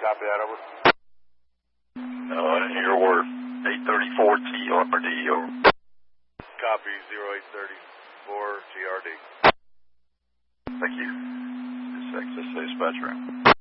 Copy that, over. Your word, 834 TRD, over. Copy, 0834 GRD. Thank you. This is Access Dispatch Room.